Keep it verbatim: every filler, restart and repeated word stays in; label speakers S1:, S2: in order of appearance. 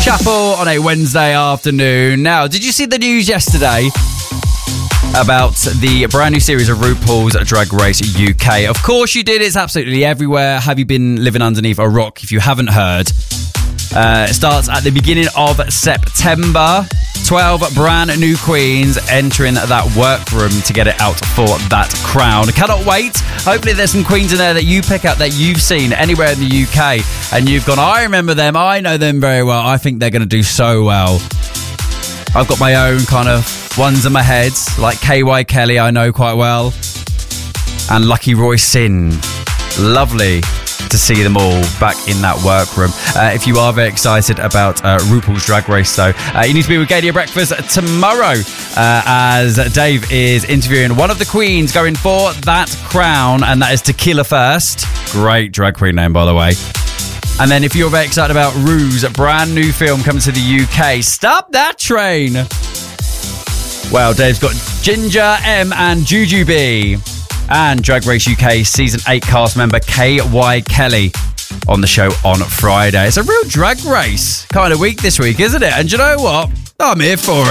S1: Chapel on a Wednesday afternoon. Now, did you see the news yesterday about the brand new series of RuPaul's Drag Race U K? Of course you did. It's absolutely everywhere. Have you been living underneath a rock if you haven't heard? Uh, it starts at the beginning of September. twelve brand new queens entering that workroom to get it out for that crown. Cannot wait. Hopefully there's some queens in there that you pick up that you've seen anywhere in the U K and you've gone, I remember them, I know them very well. I think they're going to do so well. I've got my own kind of ones in my head, like K Y Kelly I know quite well, and Lucky Roy Sin. Lovely to see them all back in that workroom. Uh, if you are very excited about uh, RuPaul's Drag Race, though, uh, you need to be with Gadia Breakfast tomorrow uh, as Dave is interviewing one of the queens going for that crown, and that is Tequila First. Great drag queen name, by the way. And then if you're very excited about Ru's brand new film coming to the U K, Stop That Train. Well, Dave's got Ginger M and Jujubee and Drag Race U K Season eight cast member K Y Kelly on the show on Friday. It's a real drag race kind of week this week, isn't it? And you know what? I'm here for it.